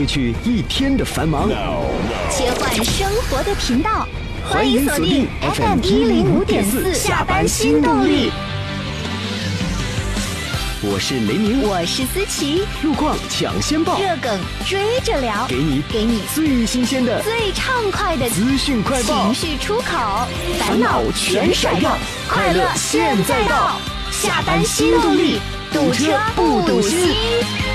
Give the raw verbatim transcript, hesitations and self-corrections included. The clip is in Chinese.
褪去一天的繁忙。 切换生活的频道，欢迎锁定 F M 一零五点四下班新动力。 我是雷鸣， 我是思琪， 路况抢先报， 热梗追着聊， 给你给你最新鲜的、 最畅快的资讯快报， 情绪出口，烦恼全甩掉，快乐现在到，下班新动力，堵车不堵心。